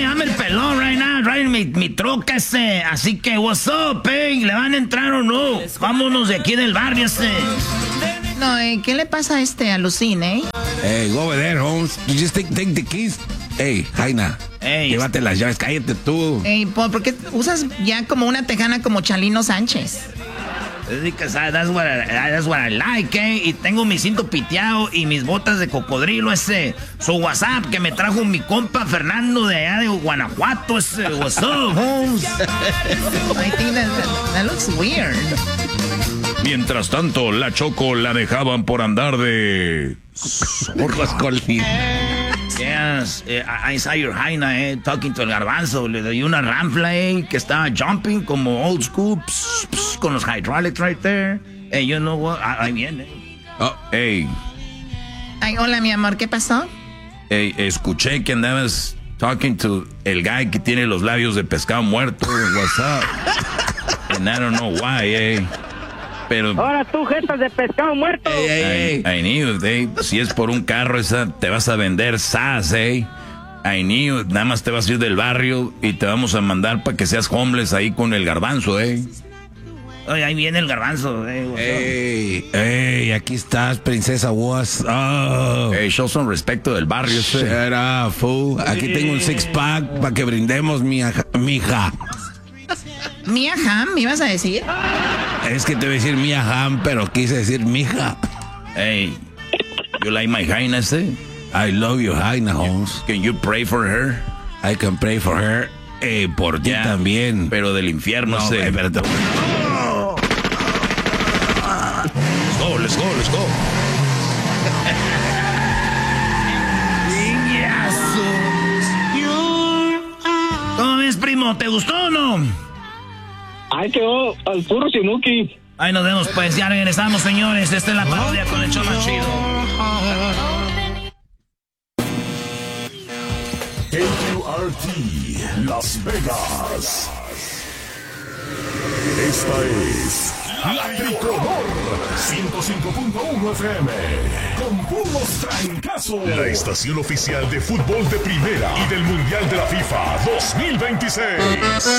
I'm el pelón right now, riding mi troca ese. Así que, what's up, ¿le van a entrar o no? Vámonos de aquí del barrio ese. No, ¿qué le pasa a Lucín, Hey, go over there, Holmes. You just take the keys. Hey, Jaina. Hey, llévate las llaves, cállate tú. ¿Por qué usas ya como una tejana como Chalino Sánchez? Because that's what I like, Y tengo mi cinto piteado y mis botas de cocodrilo ese. Su WhatsApp que me trajo mi compa Fernando de allá de Guanajuato ese. What's up, Holmes? I think that looks weird. Mientras tanto, la Choco la dejaban por andar de... Zorros Colín. Yes, I saw your Jaina, talking to el garbanzo. Le di una ranfla, que estaba jumping como old school, con los hydraulics right there. You know what? Ahí viene. Oh, hey. Ay, hola, mi amor, ¿qué pasó? Hey, escuché que andabas talking to el guy que tiene los labios de pescado muerto. What's up? And I don't know why, Pero... Ahora tú, jetas de pescado muerto. I knew, Si es por un carro, te vas a vender sas, I knew, nada más te vas a ir del barrio y te vamos a mandar para que seas homeless ahí con el garbanzo, Oye, ahí viene el garbanzo, Hey, aquí estás, princesa Was. Oh. Hey, show some respeto del barrio, Shut up, fool. Aquí tengo un six-pack para que brindemos, mija. Mia Hamm, ¿me ibas a decir? Es que te voy a decir Mia Hamm, pero quise decir mija. Hey, you like my Jaina, I love you, Jaina, Holmes. Can you pray for her? I can pray for her. Por ti también. Pero del infierno, espérate. Let's go. ¿Cómo ves, primo? ¿Te gustó o no? Ahí quedó al puro Sinuki. Ahí nos vemos, pues. Ya regresamos, señores. Esta es la parodia con el show más chido. KQRT Las Vegas. Esta es La Tricolor 105.1 FM con puros trancazos. La estación oficial de fútbol de primera y del Mundial de la FIFA 2026.